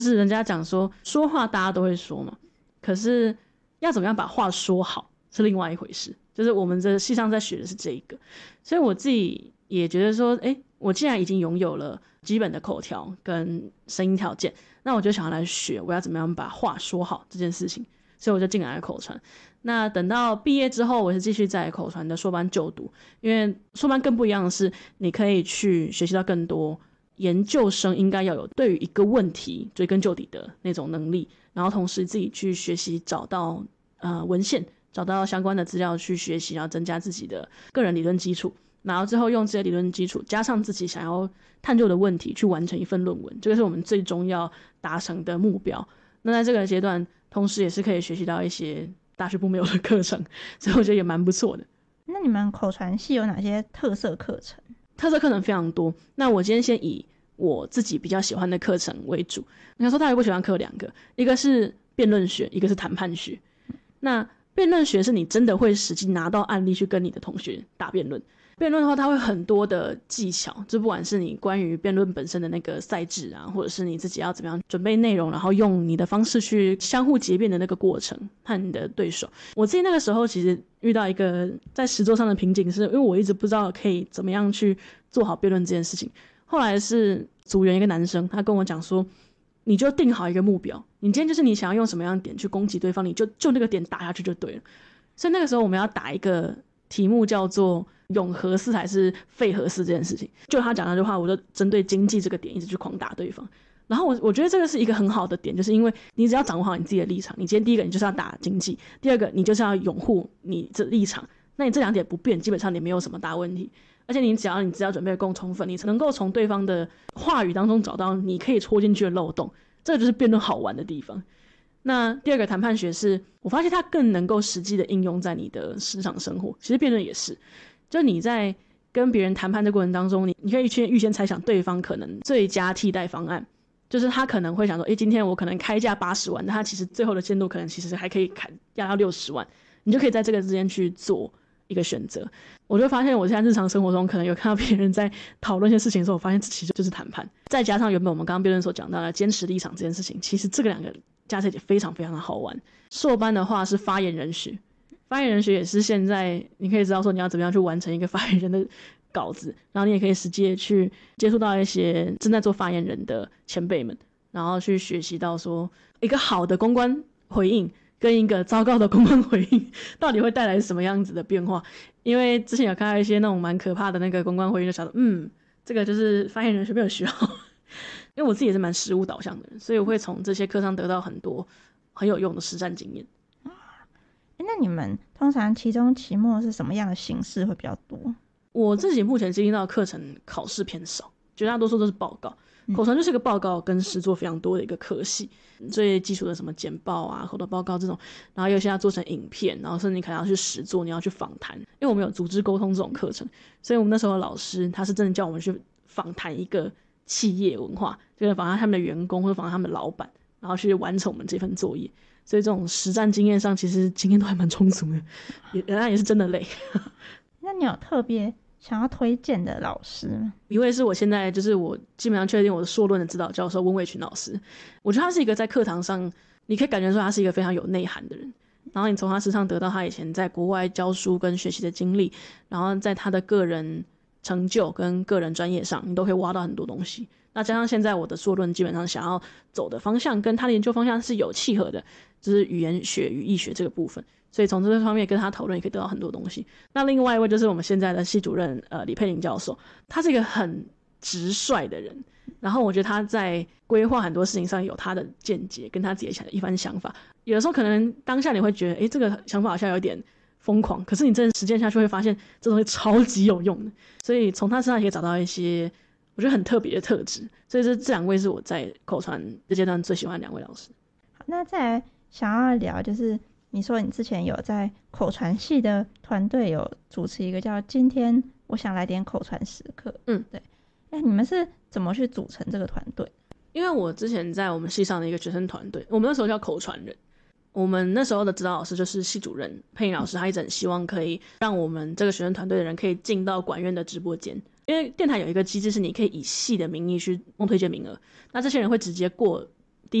就是人家讲说说话大家都会说嘛，可是要怎么样把话说好是另外一回事，就是我们这系上在学的是这一个。所以我自己也觉得说我既然已经拥有了基本的口条跟声音条件，那我就想要来学我要怎么样把话说好这件事情，所以我就进来了口传。那等到毕业之后，我是继续在口传的硕班就读，因为硕班更不一样的是你可以去学习到更多研究生应该要有对于一个问题追根究底的那种能力，然后同时自己去学习找到文献，找到相关的资料去学习，然后增加自己的个人理论基础，然后最后用这些理论基础加上自己想要探究的问题去完成一份论文，这个是我们最终要达成的目标。那在这个阶段同时也是可以学习到一些大学部没有的课程，所以我觉得也蛮不错的。 那你们口传系有哪些特色课程？ 特色课程非常多，那我今天先以我自己比较喜欢的课程为主。你说大学不喜欢课两个，一个是辩论学，一个是谈判学。那辩论学是你真的会实际拿到案例去跟你的同学打辩论，辩论的话它会很多的技巧，就不管是你关于辩论本身的那个赛制啊，或者是你自己要怎么样准备内容，然后用你的方式去相互结辩的那个过程和你的对手。我自己那个时候其实遇到一个在实作上的瓶颈，是因为我一直不知道可以怎么样去做好辩论这件事情。后来是组员一个男生，他跟我讲说，你就定好一个目标，你今天就是你想要用什么样的点去攻击对方，你就那个点打下去就对了。所以那个时候我们要打一个题目叫做永和式还是废和式这件事情，就他讲那句话，我就针对经济这个点一直去狂打对方。然后我觉得这个是一个很好的点，就是因为你只要掌握好你自己的立场，你今天第一个你就是要打经济，第二个你就是要拥护你这立场，那你这两点不变，基本上你没有什么大问题。而且你只要你资料准备够充分，你能够从对方的话语当中找到你可以戳进去的漏洞，这个就是辩论好玩的地方。那第二个谈判学是我发现它更能够实际的应用在你的日常生活，其实辩论也是，就你在跟别人谈判的过程当中，你可以预先猜想对方可能最佳替代方案，就是他可能会想说今天我可能开价80万，但他其实最后的限度可能其实还可以压到60万，你就可以在这个之间去做一个选择。我就发现我现在日常生活中可能有看到别人在讨论一些事情的时候，我发现这其实就是谈判，再加上原本我们刚刚辩论所讲到的坚持立场这件事情，其实这个两个加起来也非常非常的好玩。硕班的话是发言人学，发言人学也是现在你可以知道说你要怎么样去完成一个发言人的稿子，然后你也可以实际的去接触到一些正在做发言人的前辈们，然后去学习到说一个好的公关回应跟一个糟糕的公关回应到底会带来什么样子的变化。因为之前有看到一些那种蛮可怕的那个公关回应，就想说这个就是发言人学没有学好因为我自己也是蛮实务导向的人，所以我会从这些课上得到很多很有用的实战经验。 那你们通常期中期末是什么样的形式会比较多？ 我自己目前经历到的课程考试偏少，绝大多数都是报告。口传就是一个报告跟实作非常多的一个科系，最基础的什么简报啊、口头报告这种，然后有些要做成影片，然后甚至你可能要去实作，你要去访谈。因为我们有组织沟通这种课程，所以我们那时候的老师他是真的叫我们去访谈一个企业文化，就是访谈他们的员工或者访谈他们的老板，然后去完成我们这份作业。所以这种实战经验上其实经验都还蛮充足的，也是真的累那你有特别想要推荐的老师吗？ 一位是我现在就是我基本上确定我的硕论的指导教授温伟群老师，我觉得他是一个在课堂上你可以感觉说他是一个非常有内涵的人，然后你从他身上得到他以前在国外教书跟学习的经历，然后在他的个人成就跟个人专业上你都可以挖到很多东西。那加上现在我的硕论基本上想要走的方向跟他的研究方向是有契合的，就是语言学与医学这个部分，所以从这个方面跟他讨论也可以得到很多东西。那另外一位就是我们现在的系主任李佩玲教授，他是一个很直率的人，然后我觉得他在规划很多事情上有他的见解跟他自己的一番想法，有的时候可能当下你会觉得这个想法好像有点疯狂，可是你真的实践下去会发现这东西超级有用的，所以从他身上也可以找到一些我觉得很特别的特质。所以这两位是我在口传这阶段最喜欢的两位老师。 好，那再来想要聊就是你说你之前有在口传系的团队有主持一个叫今天我想来点口传时刻，对，你们是怎么去组成这个团队？ 因为我之前在我们系上的一个学生团队，我们那时候叫口传人，我们那时候的指导老师就是系主任佩颖老师，他一直很希望可以让我们这个学生团队的人可以进到管院的直播间，因为电台有一个机制是你可以以系的名义去弄推荐名额，那这些人会直接过